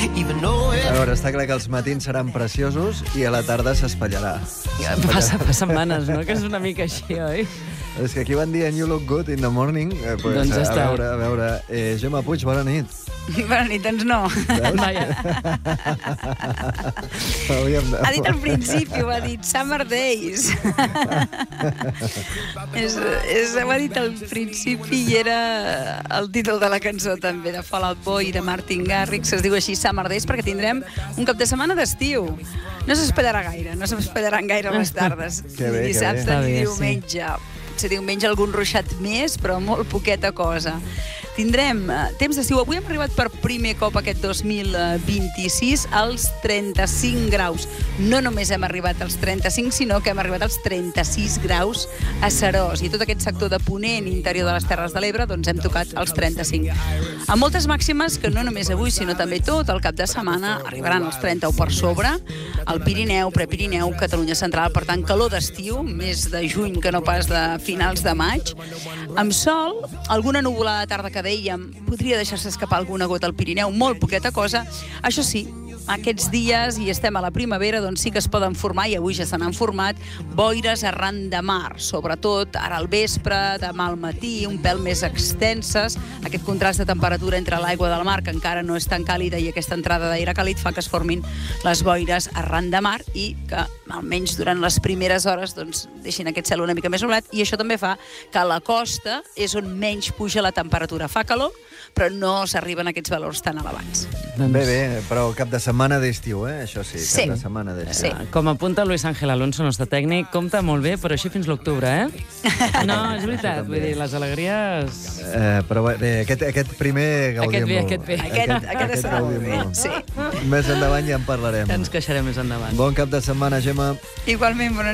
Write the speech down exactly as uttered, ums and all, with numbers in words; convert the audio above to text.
A veure, està clar que els matins seran preciosos i a la tarda s'espatllarà. Fa, fa setmanes, no?, que és una mica així, oi? És que aquí van dir you look good in the morning. Eh, pues, doncs ja a està. veure, a veure. Eh, Gemma Puig, bona nit. Bona nit, doncs no. Vaja. Ha dit al principi, ho ha dit Summer Days. és, és, ho ha dit al principi i era el títol de la cançó també, de Fall Out Boy i de Martin Garrix. Es diu així Summer Days perquè tindrem un cap de setmana d'estiu. No s'espatllarà gaire, no s'espallaran gaire les tardes. Que bé, ni dissabte que bé. ni Està bé, diumenge. Potser diumenge algun ruixat més, però molt poqueta cosa. Tindrem uh, temps d'estiu. Avui hem arribat per primer cop aquest dos mil vint-i-sis als trenta-cinc graus. No només hem arribat als trenta-cinc, sinó que hem arribat als trenta-sis graus a Seròs. I tot aquest sector de Ponent, interior de les Terres de l'Ebre, doncs hem tocat els trenta-cinc. Amb moltes màximes que no només avui, sinó també tot el cap de setmana arribaran als trenta o per sobre. El Pirineu, Prepirineu, Catalunya Central, per tant, calor d'estiu, més de juny que no pas de finals de maig. Amb sol, alguna nuvolada de tarda que dèiem, podria deixar-se escapar alguna gota al Pirineu, molt poqueta cosa. Això sí, aquests dies, i estem a la primavera, doncs sí que es poden formar, i avui ja se n'han format, boires arran de mar, sobretot ara al vespre, demà al matí, un pèl més extenses. Aquest contrast de temperatura entre l'aigua del mar, que encara no és tan càlida, i aquesta entrada d'aire càlid fa que es formin les boires arran de mar i que, almenys durant les primeres hores, doncs, deixin aquest cel una mica més nublat, i això també fa que a la costa és on menys puja la temperatura. Fa calor, però no s'arriben a aquests valors tan elevats. Doncs... Bé, bé, però cap de setmana d'estiu, eh? Això sí, Sí. cap de setmana d'estiu. Sí. Com apunta Luis Ángel Alonso, nostre tècnic, compta molt bé, però així fins l'octubre, eh? No, és veritat, vull dir, les alegries... Eh, però bé, aquest, aquest primer gaudiem Aquest bé, molt. aquest bé. Aquest, aquest està molt gaudiem bé. molt. Sí. Més endavant ja en parlarem. Ja ens queixarem més endavant. Bon cap de setmana, Gemma. Igualment, bona